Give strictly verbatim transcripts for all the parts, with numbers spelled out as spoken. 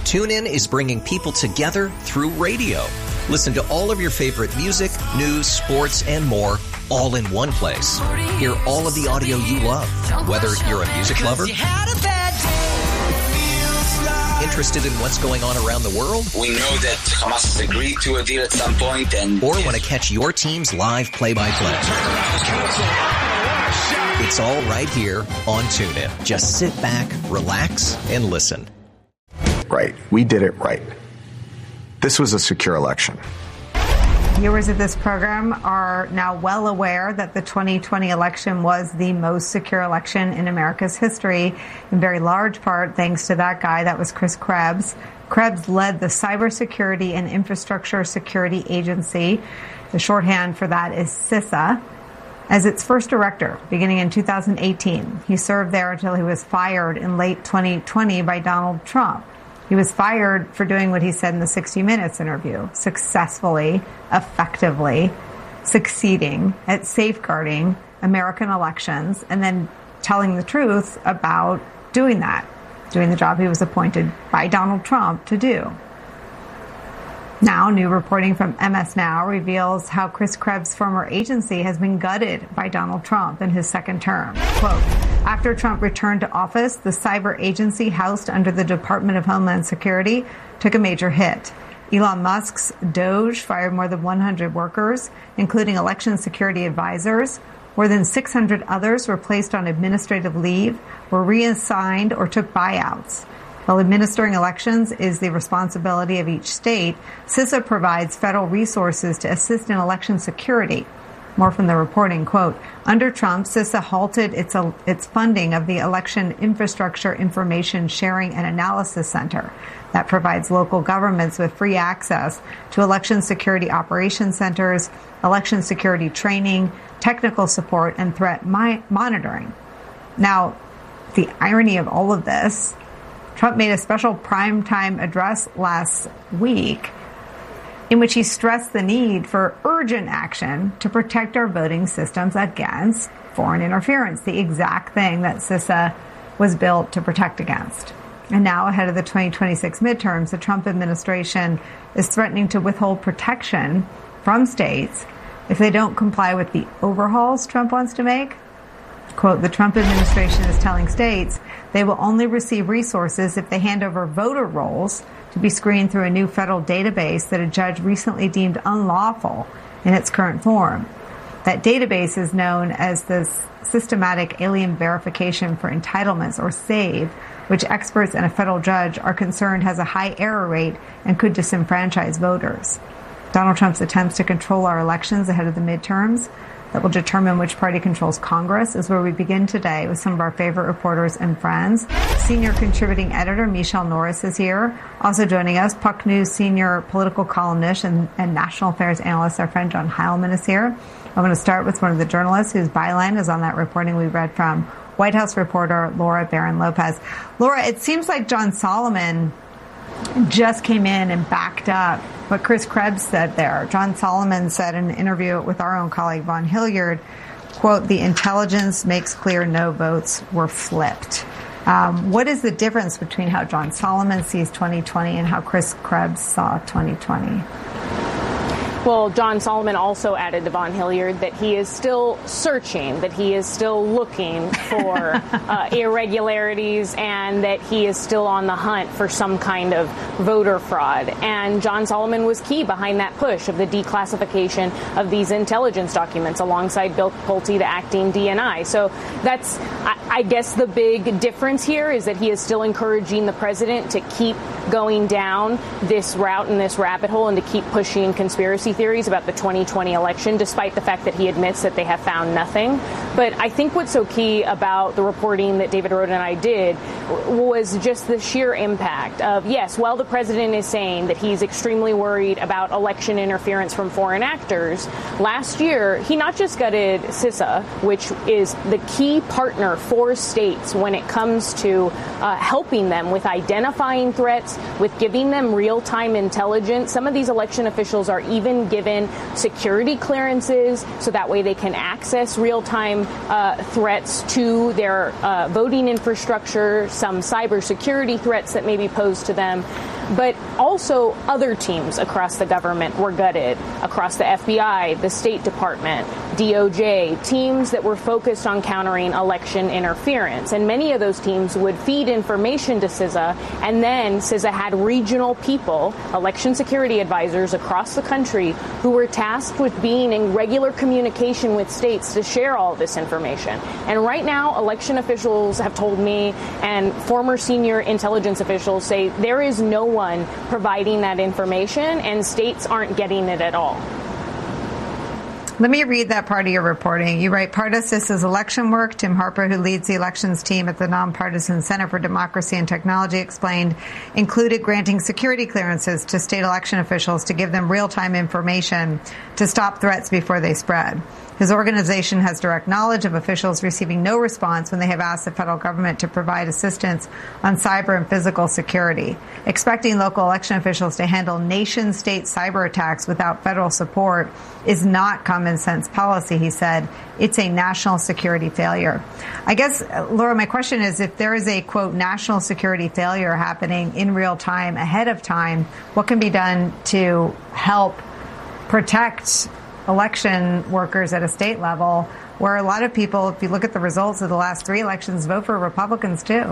TuneIn is bringing people together through radio. Listen to all of your favorite music, news, sports, and more all in one place. Hear all of the audio you love, whether you're a music lover, interested in what's going on around the world, we know that Hamas has agreed to a deal at some point, and or want to catch your team's live play-by-play. It's all right here on TuneIn. Just sit back, relax, and listen. Right. We did it right. This was a secure election. Viewers of this program are now well aware that the twenty twenty election was the most secure election in America's history, in very large part thanks to that guy. That was Chris Krebs. Krebs led the Cybersecurity and Infrastructure Security Agency. The shorthand for that is CISA. As its first director, beginning in two thousand eighteen. He served there until he was fired in late twenty twenty by Donald Trump. He was fired for doing what he said in the sixty minutes interview, successfully, effectively, succeeding at safeguarding American elections, and then telling the truth about doing that, doing the job he was appointed by Donald Trump to do. Now, new reporting from M S Now reveals how Chris Krebs' former agency has been gutted by Donald Trump in his second term. Quote, after Trump returned to office, the cyber agency housed under the Department of Homeland Security took a major hit. Elon Musk's Doge fired more than one hundred workers, including election security advisors. More than six hundred others were placed on administrative leave, were reassigned, or took buyouts. While administering elections is the responsibility of each state, CISA provides federal resources to assist in election security. More from the reporting, quote, under Trump, CISA halted its, uh, its funding of the Election Infrastructure Information Sharing and Analysis Center that provides local governments with free access to election security operations centers, election security training, technical support, and threat mi- monitoring. Now, the irony of all of this, Trump made a special primetime address last week in which he stressed the need for urgent action to protect our voting systems against foreign interference, the exact thing that CISA was built to protect against. And now, ahead of the twenty twenty-six midterms, the Trump administration is threatening to withhold protection from states if they don't comply with the overhauls Trump wants to make. Quote, the Trump administration is telling states they will only receive resources if they hand over voter rolls to be screened through a new federal database that a judge recently deemed unlawful in its current form. That database is known as the Systematic Alien Verification for Entitlements, or SAVE, which experts and a federal judge are concerned has a high error rate and could disenfranchise voters. Donald Trump's attempts to control our elections ahead of the midterms that will determine which party controls Congress is where we begin today with some of our favorite reporters and friends. Senior contributing editor Michelle Norris is here. Also joining us, Puck News senior political columnist and, and national affairs analyst, our friend John Heilman is here. I'm going to start with one of the journalists whose byline is on that reporting we read from, White House reporter Laura Barron Lopez. Laura, it seems like John Solomon just came in and backed up what Chris Krebs said there. John Solomon said in an interview with our own colleague Vaughn Hilliard, quote, the intelligence makes clear no votes were flipped. Um, what is the difference between how John Solomon sees twenty twenty and how Chris Krebs saw twenty twenty? Well, John Solomon also added to Vaughn Hilliard that he is still searching, that he is still looking for uh, irregularities, and that he is still on the hunt for some kind of voter fraud. And John Solomon was key behind that push of the declassification of these intelligence documents alongside Bill Pulte, the acting D N I. So that's, I, I guess, the big difference here is that he is still encouraging the president to keep going down this route and this rabbit hole and to keep pushing conspiracy theories about the twenty twenty election, despite the fact that he admits that they have found nothing. But I think what's so key about the reporting that David Roden and I did was just the sheer impact of, yes, while the president is saying that he's extremely worried about election interference from foreign actors, last year he not just gutted CISA, which is the key partner for states when it comes to uh, helping them with identifying threats, with giving them real-time intelligence. Some of these election officials are even given security clearances so that way they can access real-time uh, threats to their uh, voting infrastructure, some cybersecurity threats that may be posed to them. but also other teams across the government were gutted, across the F B I, the State Department, D O J, teams that were focused on countering election interference. And many of those teams would feed information to C I S A, and then C I S A had regional people, election security advisors across the country, who were tasked with being in regular communication with states to share all this information. And right now, election officials have told me, and former senior intelligence officials say, there is no one providing that information, and states aren't getting it at all. Let me read that part of your reporting. You write, part of C I S A's election work, Tim Harper, who leads the elections team at the nonpartisan Center for Democracy and Technology, explained, included granting security clearances to state election officials to give them real-time information to stop threats before they spread. His organization has direct knowledge of officials receiving no response when they have asked the federal government to provide assistance on cyber and physical security. Expecting local election officials to handle nation-state cyber attacks without federal support is not common sense policy, he said. It's a national security failure. I guess, Laura, my question is, if there is a, quote, national security failure happening in real time, ahead of time, what can be done to help protect election workers at a state level, where a lot of people, if you look at the results of the last three elections, vote for Republicans too?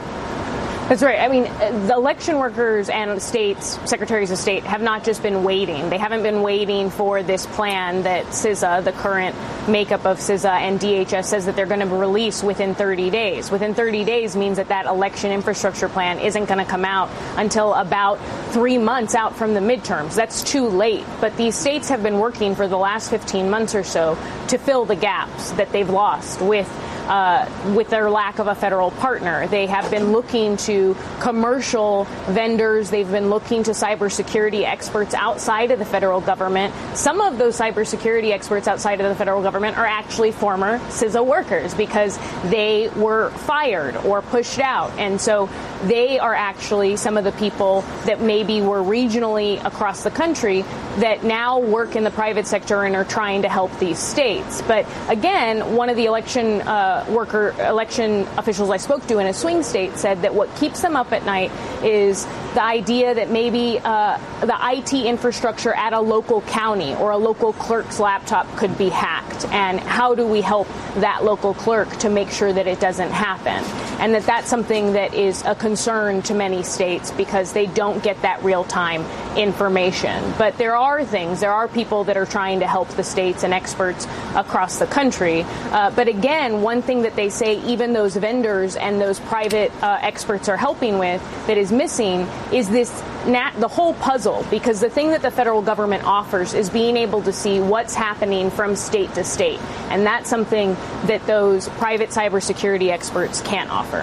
That's right. I mean, the election workers and states, secretaries of state, have not just been waiting. They haven't been waiting for this plan that C I S A, the current makeup of C I S A and D H S, says that they're going to release within thirty days. Within thirty days means that that election infrastructure plan isn't going to come out until about three months out from the midterms. That's too late. But these states have been working for the last fifteen months or so to fill the gaps that they've lost with Uh, with their lack of a federal partner. They have been looking to commercial vendors. They've been looking to cybersecurity experts outside of the federal government. Some of those cybersecurity experts outside of the federal government are actually former C I S A workers because they were fired or pushed out. And so they are actually some of the people that maybe were regionally across the country that now work in the private sector and are trying to help these states. But again, one of the election uh, worker election officials I spoke to in a swing state said that what keeps them up at night is the idea that maybe uh, the I T infrastructure at a local county or a local clerk's laptop could be hacked. And how do we help that local clerk to make sure that it doesn't happen? And that that's something that is a concern to many states because they don't get that real-time information. But there are things, there are people that are trying to help the states and experts across the country. Uh, but again, one thing that they say even those vendors and those private uh, experts are helping with that is missing is this nat- the whole puzzle, because the thing that the federal government offers is being able to see what's happening from state to state. And that's something that those private cybersecurity experts can't offer.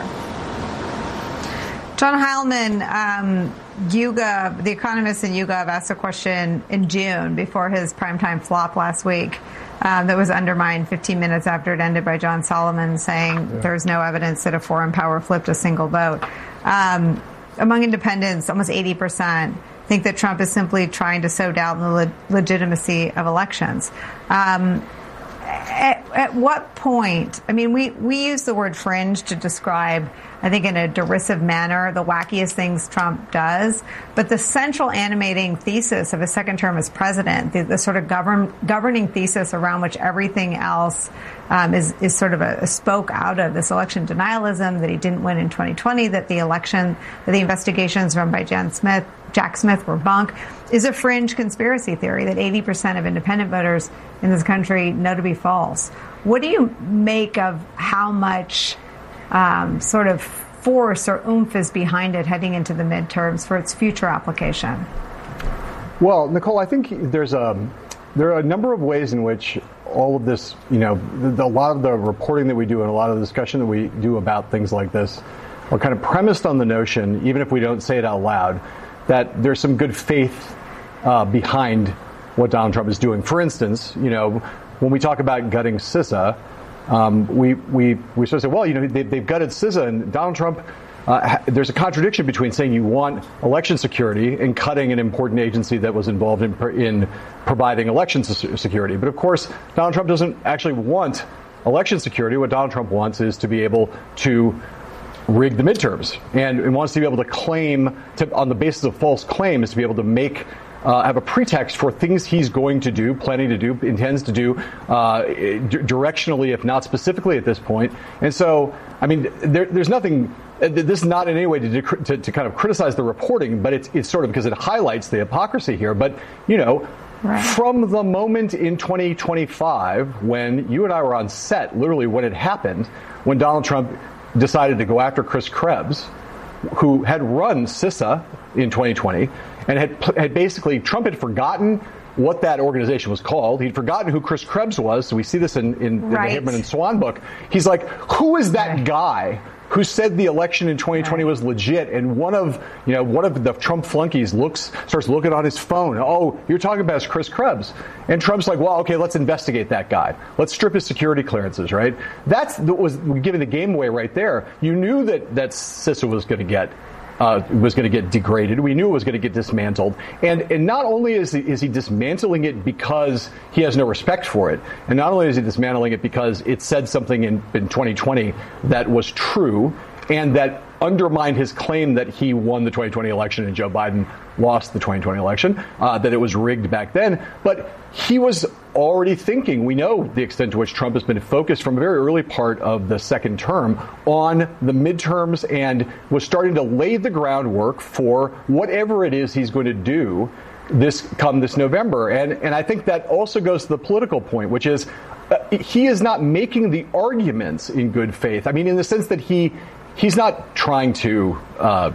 John Heilemann, um, YouGov, the Economist and YouGov asked a question in June before his primetime flop last week um, that was undermined fifteen minutes after it ended by John Solomon saying yeah. there's no evidence that a foreign power flipped a single vote. Um, among independents, almost eighty percent think that Trump is simply trying to sow doubt in the le- legitimacy of elections. Um, At, at what point, I mean, we, we use the word fringe to describe, I think in a derisive manner, the wackiest things Trump does. But the central animating thesis of his second term as president, the, the sort of govern, governing thesis around which everything else um, is, is sort of a, a spoke out of, this election denialism, that he didn't win in twenty twenty, that the election, that the investigations run by Jan Smith, Jack Smith were bunk, is a fringe conspiracy theory that eighty percent of independent voters in this country know to be false. What do you make of how much um, sort of force or oomph is behind it heading into the midterms for its future application? Well, Nicole, I think there's a there are a number of ways in which all of this, you know, the, a lot of the reporting that we do and a lot of the discussion that we do about things like this are kind of premised on the notion, even if we don't say it out loud, that there's some good faith uh, behind what Donald Trump is doing. For instance, you know, when we talk about gutting C I S A, um, we we we sort of say, well, you know, they, they've gutted C I S A, and Donald Trump. Uh, ha- there's a contradiction between saying you want election security and cutting an important agency that was involved in in providing election security. But of course, Donald Trump doesn't actually want election security. What Donald Trump wants is to be able to rig the midterms and, and wants to be able to claim, to, on the basis of false claims, to be able to make Uh, have a pretext for things he's going to do, planning to do, intends to do, uh, d- directionally, if not specifically at this point. And so, I mean, there, there's nothing, this is not in any way to, dec- to, to kind of criticize the reporting, but it's, it's sort of because it highlights the hypocrisy here. But, you know, right. From the moment in twenty twenty-five when you and I were on set, literally when it happened, when Donald Trump decided to go after Chris Krebs, who had run CISA in twenty twenty, and had, had basically, Trump had forgotten what that organization was called. He'd forgotten who Chris Krebs was. So we see this in, in, right. in the Hitman and Swan book. He's like, who is that right. guy who said the election in twenty twenty right. was legit? And one of, you know, one of the Trump flunkies looks, starts looking on his phone. Oh, you're talking about is Chris Krebs. And Trump's like, well, okay, let's investigate that guy. Let's strip his security clearances, right? That's, that was giving the game away right there. You knew that, that CISA was going to get Uh, was going to get degraded. We knew it was going to get dismantled. And and not only is he, is he dismantling it because he has no respect for it, and not only is he dismantling it because it said something in, in twenty twenty that was true and that undermined his claim that he won the twenty twenty election and Joe Biden lost the twenty twenty election, uh, that it was rigged back then. But he was already thinking, we know the extent to which Trump has been focused from a very early part of the second term on the midterms and was starting to lay the groundwork for whatever it is he's going to do this come this November. And, and I think that also goes to the political point, which is uh, he is not making the arguments in good faith. I mean, in the sense that he He's not trying to uh,